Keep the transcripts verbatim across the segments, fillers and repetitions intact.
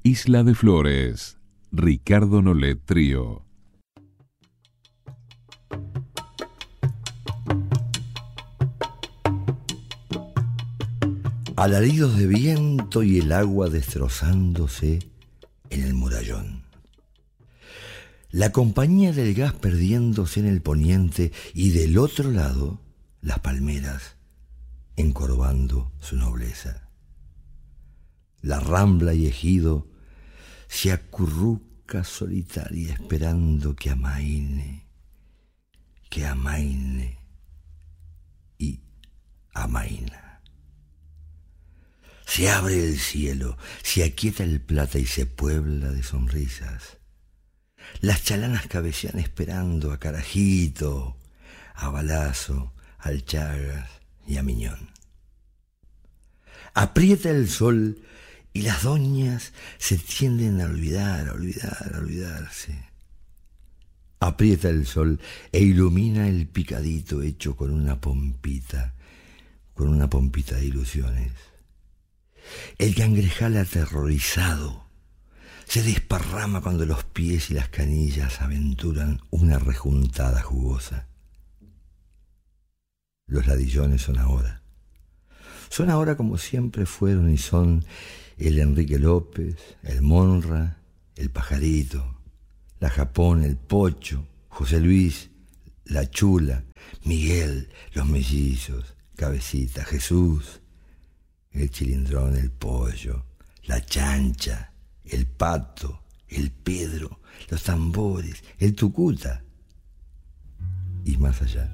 Isla de Flores, Ricardo Nolet Trío. Alaridos de viento y el agua destrozándose en el murallón. La compañía del gas perdiéndose en el poniente y del otro lado las palmeras encorvando su nobleza. La rambla y ejido se acurruca solitaria esperando que amaine, que amaine y amaina. Se abre el cielo, se aquieta el plata y se puebla de sonrisas. Las chalanas cabecean esperando a Carajito, a Balazo, al Chagas y a Miñón. Aprieta el sol y las doñas se tienden a olvidar, a olvidar, a olvidarse. Aprieta el sol e ilumina el picadito hecho con una pompita, con una pompita de ilusiones. El cangrejal aterrorizado se desparrama cuando los pies y las canillas aventuran una rejuntada jugosa. Los ladillones son ahora. Son ahora como siempre fueron y son el Enrique López, el Monra, el Pajarito, la Japón, el Pocho, José Luis, la Chula, Miguel, los Mellizos, Cabecita, Jesús, el Chilindrón, el Pollo, la Chancha, el Pato, el Pedro, los Tambores, el Tucuta y más allá.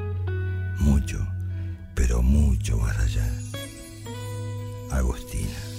Mucho, pero mucho más allá. Agostina.